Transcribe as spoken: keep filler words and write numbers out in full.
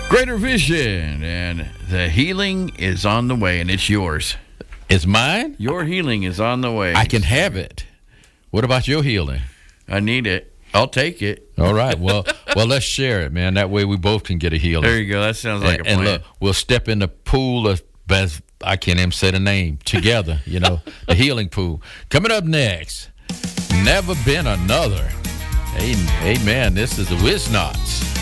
Greater Vision, and the healing is on the way, and it's yours. It's mine? Your healing is on the way. I can have it. What about your healing? I need it. I'll take it. All right. Well, well, let's share it, man. That way we both can get a healing. There you go. That sounds like and, a plan. And look, we'll step in the pool of best. I can't even say the name together. You know, the healing pool. Coming up next, Never Been Another. Amen. This is the Wiznaughts.